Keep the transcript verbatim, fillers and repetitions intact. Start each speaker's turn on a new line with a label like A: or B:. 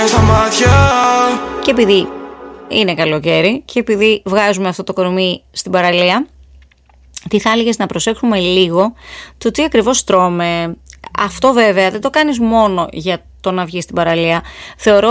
A: Και επειδή είναι καλοκαίρι και επειδή βγάζουμε αυτό το κορμί στην παραλία, τι θα έλεγες να προσέχουμε λίγο το τι ακριβώς τρώμε. Αυτό βέβαια δεν το κάνεις μόνο για το να βγεις στην παραλία. Θεωρώ